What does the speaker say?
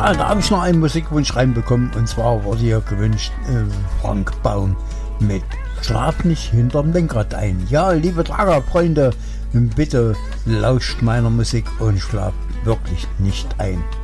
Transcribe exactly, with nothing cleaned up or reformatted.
Ja, da habe ich noch einen Musikwunsch reinbekommen und zwar wurde hier gewünscht äh, Frank Baum mit Schlaf nicht hinterm Lenkrad ein. Ja, liebe Tragerfreunde, bitte lauscht meiner Musik und schlaft wirklich nicht ein.